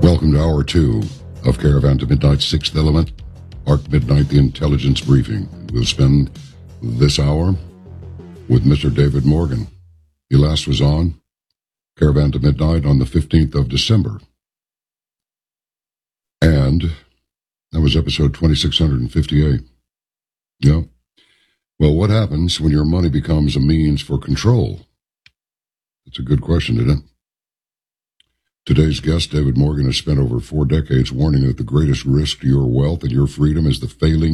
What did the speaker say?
Welcome to Hour 2 of Caravan to Midnight, Sixth Element, Arc Midnight, the Intelligence Briefing. We'll spend this hour with Mr. David Morgan. He last was on Caravan to Midnight on the 15th of December. And that was episode 2658. Yeah. Well, what happens when your money becomes a means for control? That's a good question, isn't it? Today's guest, David Morgan, has spent over 4 decades warning that the greatest risk to your wealth and your freedom is the failing